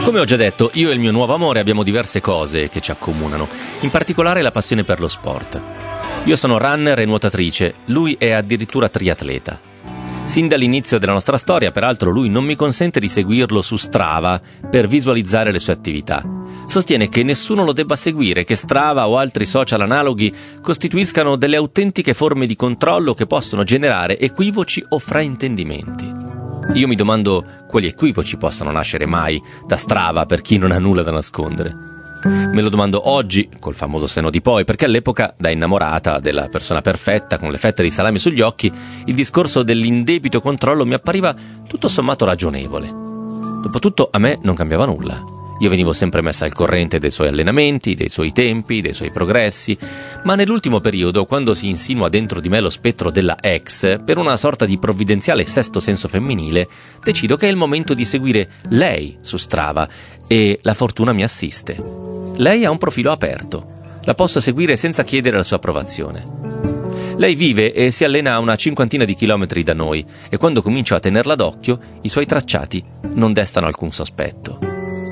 Come ho già detto, io e il mio nuovo amore abbiamo diverse cose che ci accomunano, in particolare la passione per lo sport. Io sono runner e nuotatrice, lui è addirittura triatleta. Sin dall'inizio della nostra storia, peraltro, lui non mi consente di seguirlo su Strava per visualizzare le sue attività. Sostiene che nessuno lo debba seguire, che Strava o altri social analoghi costituiscano delle autentiche forme di controllo che possono generare equivoci o fraintendimenti. Io mi domando quali equivoci possano nascere mai da Strava per chi non ha nulla da nascondere. Me lo domando oggi, col famoso senno di poi, perché all'epoca, da innamorata della persona perfetta, con le fette di salame sugli occhi, il discorso dell'indebito controllo mi appariva tutto sommato ragionevole. Dopotutto a me non cambiava nulla. Io venivo sempre messa al corrente dei suoi allenamenti, dei suoi tempi, dei suoi progressi, ma nell'ultimo periodo, quando si insinua dentro di me lo spettro della ex, per una sorta di provvidenziale sesto senso femminile, decido che è il momento di seguire lei su Strava e la fortuna mi assiste. Lei ha un profilo aperto, la posso seguire senza chiedere la sua approvazione. Lei vive e si allena a una 50 di chilometri da noi e quando comincio a tenerla d'occhio, i suoi tracciati non destano alcun sospetto.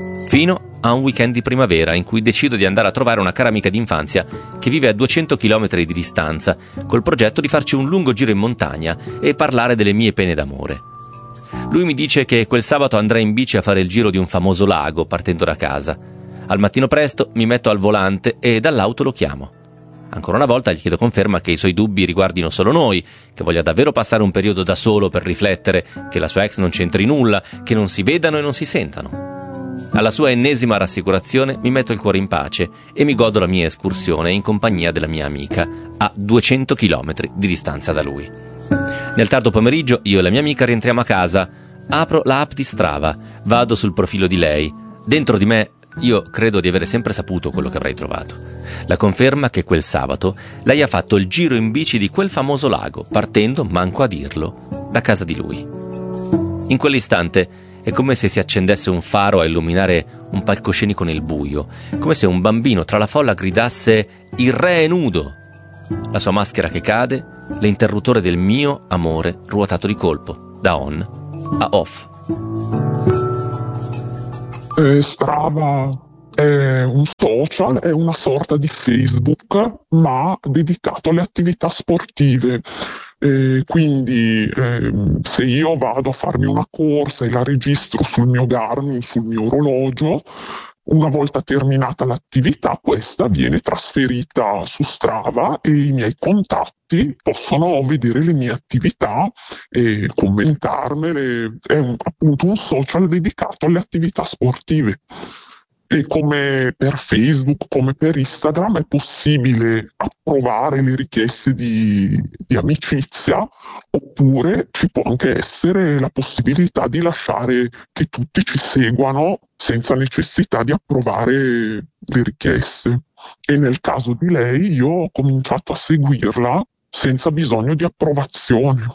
Fino a un weekend di primavera in cui decido di andare a trovare una cara amica d'infanzia che vive a 200 km di distanza, col progetto di farci un lungo giro in montagna e parlare delle mie pene d'amore. Lui mi dice che quel sabato andrà in bici a fare il giro di un famoso lago partendo da casa. Al mattino presto mi metto al volante e dall'auto lo chiamo. Ancora una volta gli chiedo conferma che i suoi dubbi riguardino solo noi, che voglia davvero passare un periodo da solo per riflettere, che la sua ex non c'entri nulla, che non si vedano e non si sentano. Alla sua ennesima rassicurazione mi metto il cuore in pace e mi godo la mia escursione in compagnia della mia amica, a 200 km di distanza da lui. Nel tardo pomeriggio io e la mia amica rientriamo a casa, apro la app di Strava, vado sul profilo di lei. Dentro di me io credo di avere sempre saputo quello che avrei trovato. La conferma che quel sabato lei ha fatto il giro in bici di quel famoso lago, partendo, manco a dirlo, da casa di lui. In quell'istante è come se si accendesse un faro a illuminare un palcoscenico nel buio, come se un bambino tra la folla gridasse «Il re è nudo!». La sua maschera che cade, l'interruttore del mio amore ruotato di colpo, da on a off. Strava è un social, è una sorta di Facebook, ma dedicato alle attività sportive. Quindi se io vado a farmi una corsa e la registro sul mio Garmin, sul mio orologio, una volta terminata l'attività questa viene trasferita su Strava e i miei contatti possono vedere le mie attività e commentarmele. È appunto un social dedicato alle attività sportive. E come per Facebook, come per Instagram, è possibile approvare le richieste di amicizia, oppure ci può anche essere la possibilità di lasciare che tutti ci seguano senza necessità di approvare le richieste. E nel caso di lei io ho cominciato a seguirla senza bisogno di approvazione.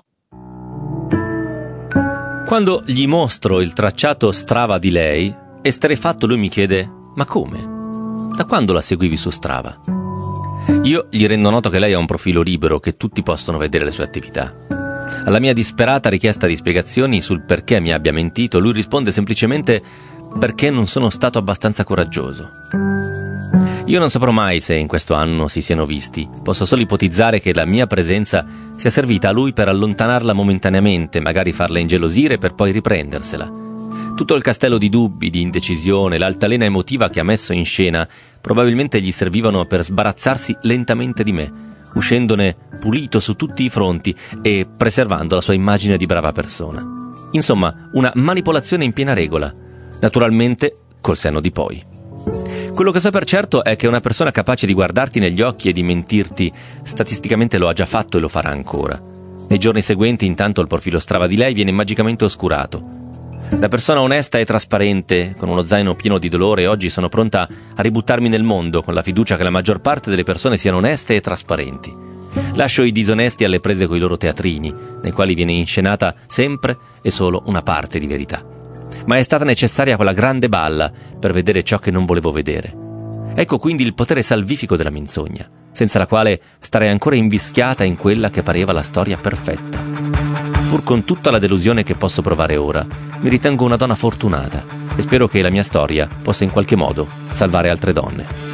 Quando gli mostro il tracciato Strava di lei, esterrefatto lui mi chiede «Ma come? Da quando la seguivi su Strava?» Io gli rendo noto che lei ha un profilo libero, che tutti possono vedere le sue attività. Alla mia disperata richiesta di spiegazioni sul perché mi abbia mentito, lui risponde semplicemente «perché non sono stato abbastanza coraggioso». Io non saprò mai se in questo anno si siano visti, posso solo ipotizzare che la mia presenza sia servita a lui per allontanarla momentaneamente, magari farla ingelosire per poi riprendersela. Tutto il castello di dubbi, di indecisione, l'altalena emotiva che ha messo in scena probabilmente gli servivano per sbarazzarsi lentamente di me, uscendone pulito su tutti i fronti e preservando la sua immagine di brava persona. Insomma, una manipolazione in piena regola, naturalmente col senno di poi. Quello che so per certo è che una persona capace di guardarti negli occhi e di mentirti statisticamente lo ha già fatto e lo farà ancora. Nei giorni seguenti, intanto, il profilo Strava di lei viene magicamente oscurato. Da persona onesta e trasparente, con uno zaino pieno di dolore, oggi sono pronta a ributtarmi nel mondo con la fiducia che la maggior parte delle persone siano oneste e trasparenti. Lascio i disonesti alle prese coi loro teatrini, nei quali viene inscenata sempre e solo una parte di verità. Ma è stata necessaria quella grande balla per vedere ciò che non volevo vedere. Ecco quindi il potere salvifico della menzogna, senza la quale starei ancora invischiata in quella che pareva la storia perfetta. Pur con tutta la delusione che posso provare ora, mi ritengo una donna fortunata e spero che la mia storia possa in qualche modo salvare altre donne.